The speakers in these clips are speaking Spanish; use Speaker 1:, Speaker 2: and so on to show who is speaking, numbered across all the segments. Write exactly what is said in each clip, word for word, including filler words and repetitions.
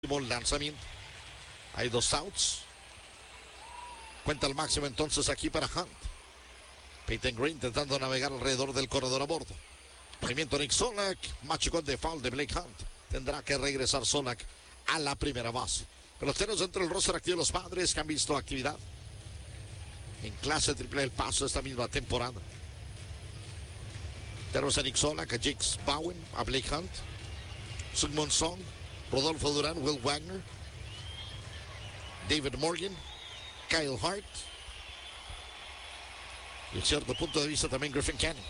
Speaker 1: lanzamiento. Hay dos outs. Cuenta al máximo entonces aquí para Hunt. Peyton Green intentando navegar alrededor del corredor a bordo. Movimiento Nick Solak. Machicón de foul de Blake Hunt. Tendrá que regresar Solak a la primera base. Peloteros dentro del roster activo de los Padres que han visto actividad en clase triple El Paso esta misma temporada. Tenemos a Nick Solak, a Jake Bowen, a Blake Hunt, Sungmun Song, Rodolfo Durán, Will Wagner, David Morgan, Kyle Hart y en cierto punto de vista también Griffin Canning.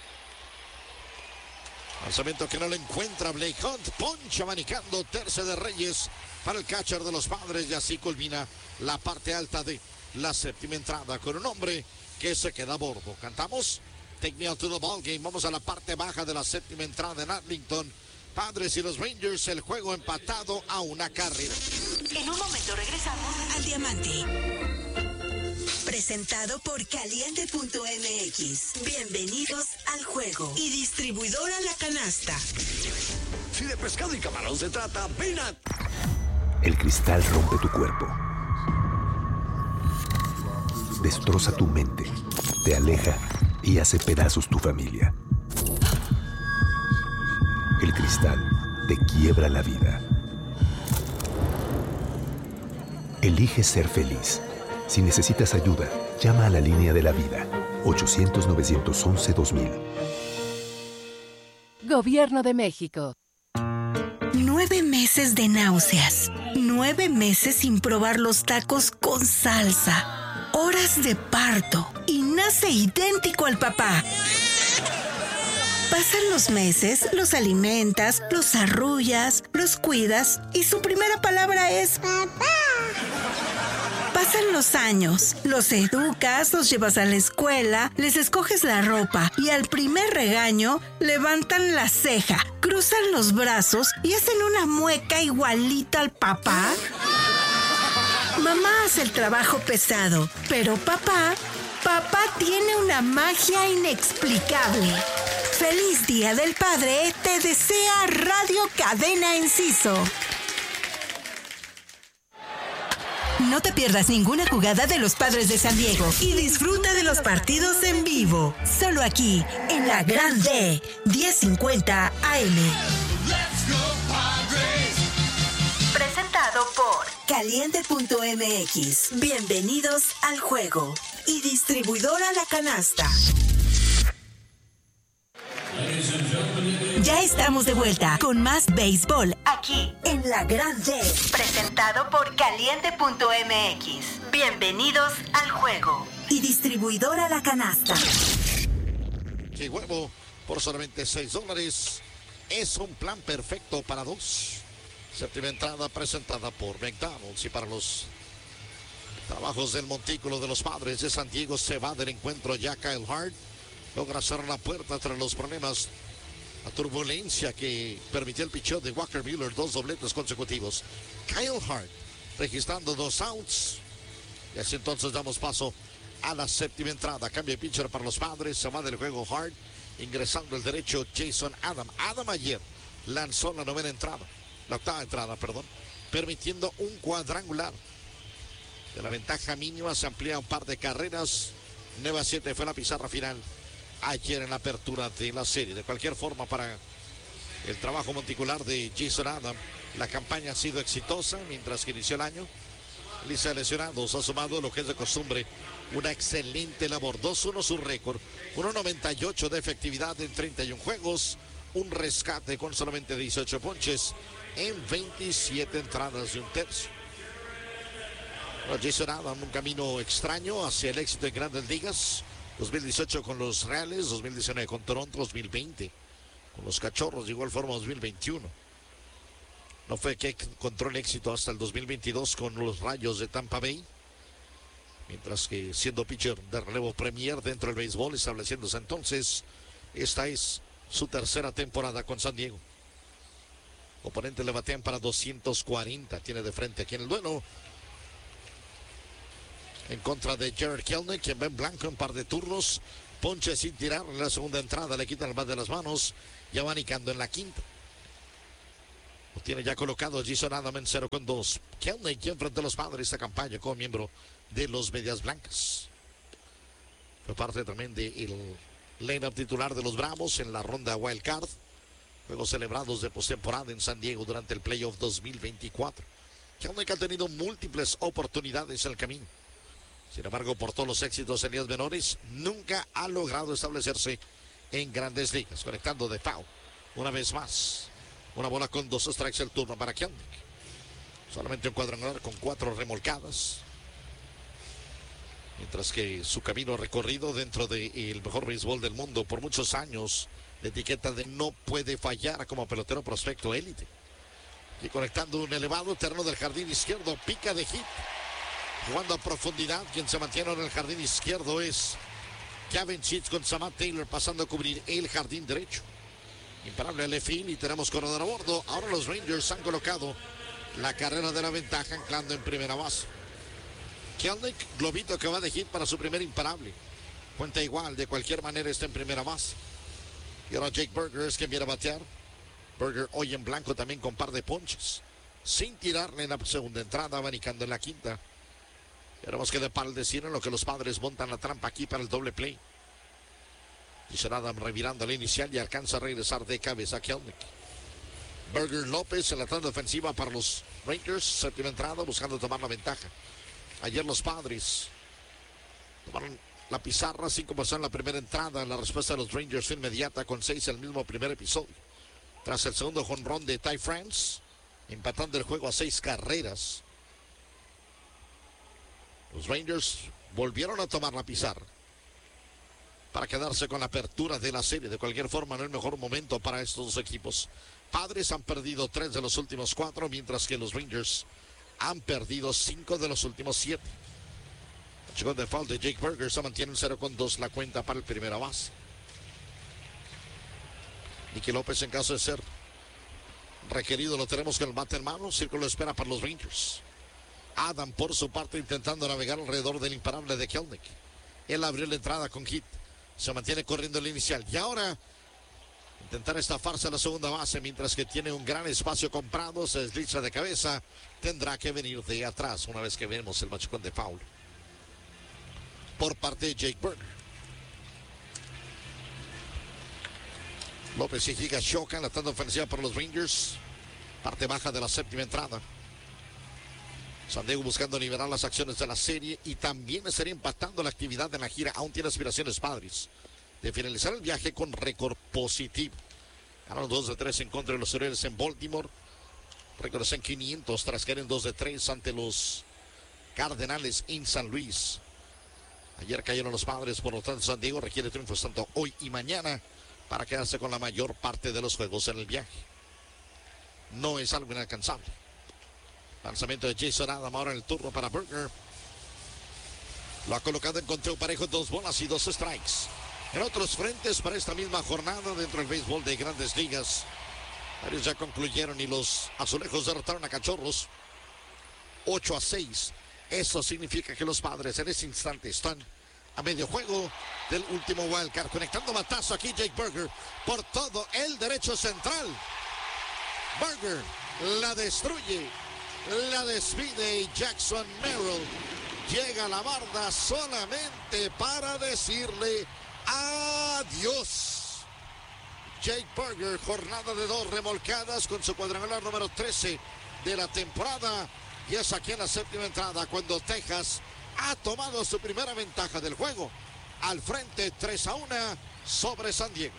Speaker 1: Lanzamiento que no lo encuentra Blake Hunt, poncha abanicando tercia de Reyes para el catcher de los Padres y así culmina la parte alta de la séptima entrada con un hombre que se queda a bordo. Cantamos Take Me Out to the Ball Game. Vamos a la parte baja de la séptima entrada en Arlington. Padres y los Rangers, el juego empatado a una carrera.
Speaker 2: En un momento regresamos
Speaker 3: al Diamante. Presentado por Caliente punto M X. Bienvenidos al juego. Y distribuidora La Canasta.
Speaker 4: Si de pescado y camarón se trata, ven a...
Speaker 5: El cristal rompe tu cuerpo. Destroza tu mente. Te aleja y hace pedazos tu familia. El cristal te quiebra la vida. Elige ser feliz. Si necesitas ayuda, llama a la línea de la vida. ochocientos, novecientos once, dos mil.
Speaker 6: Gobierno de México.
Speaker 3: Nueve meses de náuseas. Nueve meses sin probar los tacos con salsa. Horas de parto. Y nace idéntico al papá. Pasan los meses, los alimentas, los arrullas, los cuidas y su primera palabra es papá. Pasan los años, los educas, los llevas a la escuela, les escoges la ropa y al primer regaño levantan la ceja, cruzan los brazos y hacen una mueca igualita al papá. Mamá hace el trabajo pesado, pero papá, papá tiene una magia inexplicable. ¡Feliz Día del Padre! Te desea Radio Cadena Enciso. No te pierdas ninguna jugada de los Padres de San Diego y disfruta de los partidos en vivo. Solo aquí, en la Gran D, diez cincuenta A M. Presentado por Caliente punto M X. Bienvenidos al juego. Y distribuidora La Canasta. Ya estamos de vuelta con más béisbol aquí en La Gran D. Presentado por Caliente punto M X. Bienvenidos al juego. Y distribuidora La Canasta.
Speaker 1: Que huevo por solamente seis dólares. Es un plan perfecto para dos. Séptima entrada presentada por McDonald's. Y para los trabajos del montículo de los Padres de San Diego se va del encuentro ya Kyle Hart. Logra cerrar la puerta tras los problemas, la turbulencia que permitió el picheo de Walker Buehler, dos dobletes consecutivos. Kyle Hart registrando dos outs. Y así entonces damos paso a la séptima entrada. Cambio de pitcher para los Padres. Se va del juego Hart. Ingresando el derecho Jason Adam. Adam ayer lanzó la novena entrada. La octava entrada, perdón. Permitiendo un cuadrangular. De la ventaja mínima se amplía un par de carreras. nueve a siete fue la pizarra final ayer en la apertura de la serie. De cualquier forma, para el trabajo monticular de Jason Adam, la campaña ha sido exitosa mientras que inició el año. Lista de lesionados ha sumado lo que es de costumbre una excelente labor. dos uno su récord, uno noventa y ocho de efectividad en treinta y uno juegos, un rescate con solamente dieciocho ponches en veintisiete entradas de un tercio. Bueno, Jason Adam, un camino extraño hacia el éxito en Grandes Ligas. dos mil dieciocho con los Reales, dos mil diecinueve con Toronto, dos mil veinte con los Cachorros, de igual forma dos mil veintiuno. No fue que encontró el éxito hasta el dos mil veintidós con los Rayos de Tampa Bay. Mientras que siendo pitcher de relevo premier dentro del béisbol, estableciéndose entonces, esta es su tercera temporada con San Diego. Oponentes le batean para doscientos cuarenta, tiene de frente aquí en el duelo. En contra de Jared Kelenic, quien va en blanco un par de turnos. Ponche sin tirar en la segunda entrada. Le quitan el bat de las manos. Y abanicando en la quinta. Lo tiene ya colocado Jason Adam en cero con dos. Kelnick quien frente a los Padres esta campaña como miembro de los Medias Blancas. Fue parte también del line-up titular de los Bravos en la ronda Wild Card. Juegos celebrados de postemporada en San Diego durante el Playoff dos mil veinticuatro. Kelnick ha tenido múltiples oportunidades en el camino. Sin embargo, por todos los éxitos en ligas menores, nunca ha logrado establecerse en grandes ligas. Conectando de foul. Una vez más. Una bola con dos strikes el turno para Kelnick. Solamente un cuadrangular con cuatro remolcadas. Mientras que su camino recorrido dentro del mejor béisbol del mundo por muchos años, de etiqueta de no puede fallar como pelotero prospecto élite. Y conectando un elevado terreno del jardín izquierdo, pica de hit. Jugando a profundidad, quien se mantiene en el jardín izquierdo es Kevin Sheets con Samad Taylor pasando a cubrir el jardín derecho. Imparable el field y tenemos corredor a bordo. Ahora los Rangers han colocado la carrera de la ventaja anclando en primera base. Kelnick, globito que va de hit para su primer imparable. Cuenta igual, de cualquier manera está en primera base. Y ahora Jake Burger es quien viene a batear. Burger hoy en blanco también con par de ponches. Sin tirarle en la segunda entrada, abanicando en la quinta. Veremos que de par decir en lo que los Padres montan la trampa aquí para el doble play. Jason Adam revirando la inicial y alcanza a regresar de cabeza a Kelnick. Burger López en la tanda ofensiva para los Rangers. Séptima entrada buscando tomar la ventaja. Ayer los Padres tomaron la pizarra, cinco por cero en la primera entrada. La respuesta de los Rangers fue inmediata con seis el mismo primer episodio. Tras el segundo jonrón de Ty France, empatando el juego a seis carreras. Los Rangers volvieron a tomar la pizarra para quedarse con la apertura de la serie. De cualquier forma, no es el mejor momento para estos dos equipos. Padres han perdido tres de los últimos cuatro, mientras que los Rangers han perdido cinco de los últimos siete. Llegó de foul de Jake Burger, se mantiene en cero con dos la cuenta para el primera base. Nicky López, en caso de ser requerido, lo tenemos con el bate en mano. Círculo de espera para los Rangers. Adam, por su parte, intentando navegar alrededor del imparable de Kelnick. Él abrió la entrada con hit. Se mantiene corriendo el inicial. Y ahora intentar estafarse a la segunda base, mientras que tiene un gran espacio comprado. Se desliza de cabeza. Tendrá que venir de atrás una vez que vemos el machucón de foul por parte de Jake Burger. López y Giga chocan la tanda ofensiva para los Rangers. Parte baja de la séptima entrada. San Diego buscando liberar las acciones de la serie y también estaría impactando la actividad en la gira. Aún tiene aspiraciones Padres de finalizar el viaje con récord positivo. Ganaron dos de tres en contra de los Orioles en Baltimore. Récords en quinientos tras caer en dos de tres ante los Cardenales en San Luis. Ayer cayeron los Padres, por lo tanto San Diego requiere triunfos tanto hoy y mañana para quedarse con la mayor parte de los juegos en el viaje. No es algo inalcanzable. Lanzamiento de Jason Adam ahora en el turno para Burger. Lo ha colocado en conteo parejo, dos bolas y dos strikes. En otros frentes para esta misma jornada dentro del béisbol de Grandes Ligas, varios ya concluyeron y los Azulejos derrotaron a Cachorros ocho a seis. Eso significa que los Padres en ese instante están a medio juego del último wildcard. Conectando batazo aquí Jake Burger por todo el derecho central. Burger la destruye, la despide y Jackson Merrill llega a la barda solamente para decirle adiós. Jake Burger, jornada de dos remolcadas con su cuadrangular número trece de la temporada. Y es aquí en la séptima entrada cuando Texas ha tomado su primera ventaja del juego. Al frente tres a uno sobre San Diego.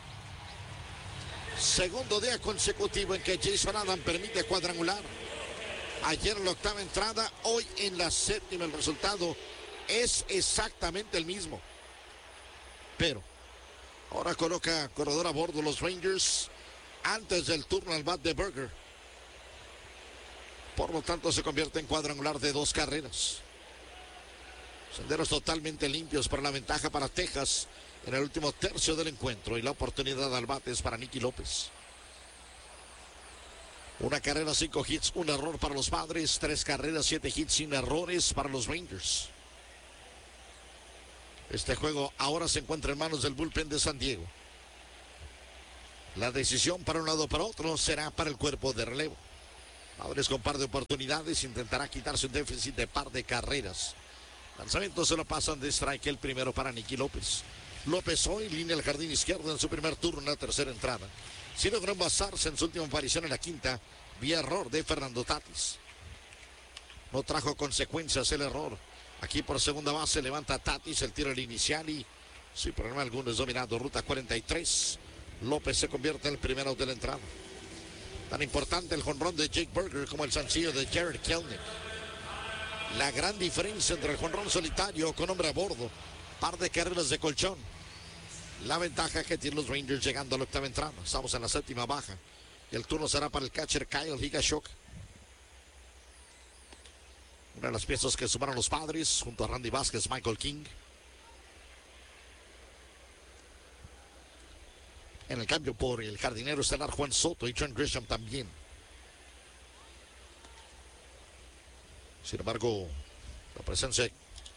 Speaker 1: Segundo día consecutivo en que Jason Adam permite cuadrangular. Ayer en la octava entrada, hoy en la séptima. El resultado es exactamente el mismo. Pero ahora coloca corredor a bordo los Rangers antes del turno al bat de Burger. Por lo tanto se convierte en cuadrangular de dos carreras. Senderos totalmente limpios para la ventaja para Texas en el último tercio del encuentro. Y la oportunidad al bate es para Nicky López. Una carrera, cinco hits, un error para los Padres. Tres carreras, siete hits sin errores para los Rangers. Este juego ahora se encuentra en manos del bullpen de San Diego. La decisión para un lado o para otro será para el cuerpo de relevo. Padres con par de oportunidades, intentará quitarse un déficit de par de carreras. Lanzamiento se lo pasan de strike, el primero para Nicky López. López hoy línea al jardín izquierdo en su primer turno en la tercera entrada. Si logró envasarse en su última aparición en la quinta, vía error de Fernando Tatis. No trajo consecuencias el error. Aquí por segunda base levanta Tatis, el tiro al inicial y sin problema alguno es dominado. Ruta cuarenta y tres. López se convierte en el primer out de la entrada. Tan importante el jonrón de Jake Burger como el sencillo de Jared Kelenic. La gran diferencia entre el jonrón solitario con hombre a bordo. Par de carreras de colchón. La ventaja que tienen los Rangers llegando a la octava entrada. Estamos en la séptima baja. Y el turno será para el catcher Kyle Higashioka. Una de las piezas que sumaron los Padres junto a Randy Vázquez, Michael King. En el cambio por el jardinero estelar Juan Soto y Trent Grisham también. Sin embargo, la presencia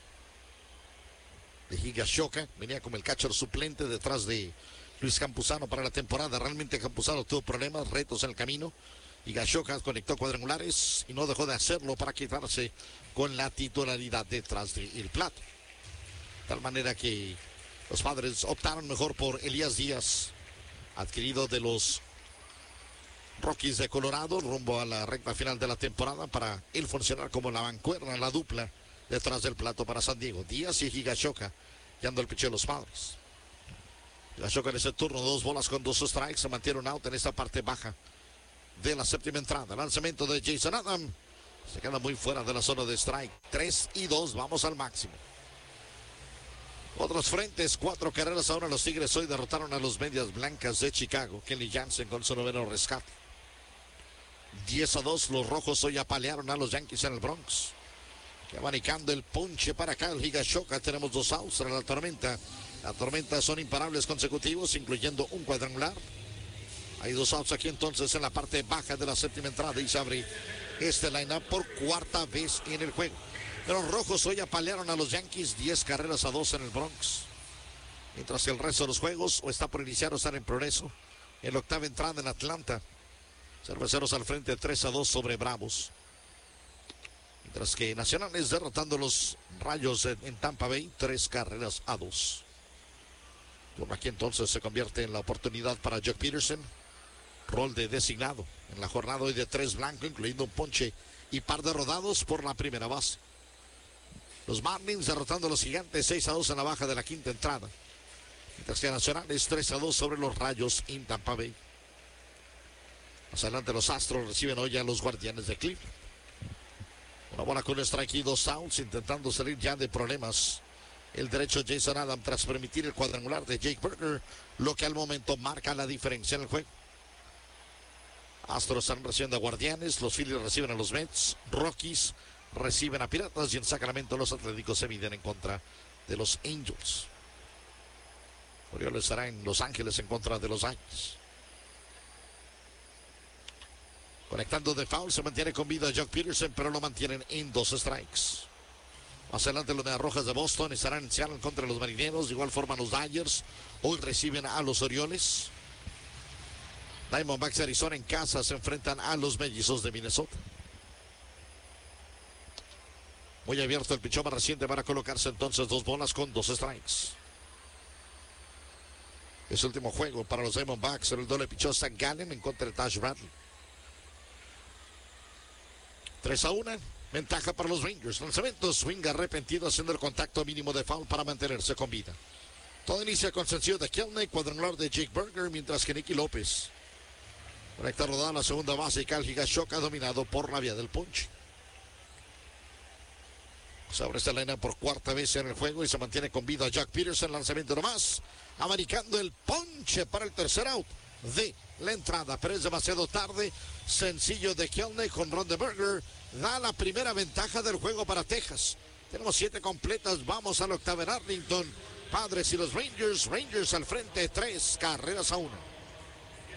Speaker 1: de Higashioka venía como el catcher suplente detrás de Luis Campuzano para la temporada. Realmente Campuzano tuvo problemas, retos en el camino. Higashioka conectó cuadrangulares y no dejó de hacerlo para quitarse con la titularidad detrás del plato. De tal manera que los Padres optaron mejor por Elías Díaz, adquirido de los Rockies de Colorado, rumbo a la recta final de la temporada, para él funcionar como la mancuerna, la dupla detrás del plato para San Diego. Díaz y Higashioka guiando el picheo de los Padres. Higashioka en ese turno, dos bolas con dos strikes, se mantiene un out en esta parte baja de la séptima entrada. Lanzamiento de Jason Adam, se queda muy fuera de la zona de strike. tres y dos, vamos al máximo. Otros frentes, cuatro carreras ahora los Tigres hoy derrotaron a los Medias Blancas de Chicago. Kenley Jansen con su noveno rescate. diez a dos, los Rojos hoy apalearon a los Yankees en el Bronx. Que abanicando el ponche para acá el Higashioka. Tenemos dos outs tras la tormenta. La tormenta son imparables consecutivos, incluyendo un cuadrangular. Hay dos outs aquí entonces en la parte baja de la séptima entrada y se abre este line-up por cuarta vez en el juego. Los Rojos hoy apalearon a los Yankees diez carreras a dos en el Bronx. Mientras que el resto de los juegos o está por iniciar o están en progreso. En la octava entrada en Atlanta. Cerveceros al frente tres a dos sobre Bravos. Mientras que Nacionales derrotando los Rayos en, en Tampa Bay tres carreras a dos. Por aquí entonces se convierte en la oportunidad para Jock Peterson. Rol de designado en la jornada hoy de tres blanco, incluyendo un ponche y par de rodados por la primera base. Los Marlins derrotando a los Gigantes seis a dos en la baja de la quinta entrada. Mientras que Nacionales tres a dos sobre los Rayos en Tampa Bay. Más adelante los Astros reciben hoy a los Guardianes de Cleveland. Una bola con strike y dos outs, intentando salir ya de problemas el derecho Jason Adam tras permitir el cuadrangular de Jake Burger, lo que al momento marca la diferencia en el juego. Astros están recibiendo a Guardianes, los Phillies reciben a los Mets, Rockies reciben a Piratas y en Sacramento los Atléticos se miden en contra de los Angels. Orioles estará en Los Ángeles en contra de los Yankees. Conectando de foul, se mantiene con vida Jock Peterson, pero lo mantienen en dos strikes. Más adelante los Mediarrojas de Boston estarán en Seattle contra los Marineros. De igual forma los Dodgers hoy reciben a los Orioles. Diamondbacks de Arizona en casa se enfrentan a los Mellizos de Minnesota. Muy abierto el pichón más reciente para colocarse entonces dos bolas con dos strikes. Es el último juego para los Diamondbacks en el doble pichón Zach Gallen en contra de Tash Bradley. tres a uno, ventaja para los Rangers. Lanzamiento, swing arrepentido haciendo el contacto mínimo de foul para mantenerse con vida. Todo inicia con sencillo de Kelenic, cuadrangular de Jake Burger, mientras que Nicky López conecta rodada a la segunda base y Kyle Higashioka dominado por la vía del ponche. Se abre esta línea por cuarta vez en el juego y se mantiene con vida Jock Peterson. Lanzamiento nomás, americando el ponche para el tercer out de la entrada, pero es demasiado tarde. Sencillo de Kelenic con Ron de Burger da la primera ventaja del juego para Texas. Tenemos siete completas, vamos al octavo en Arlington. Padres y los Rangers, Rangers al frente, tres carreras a uno.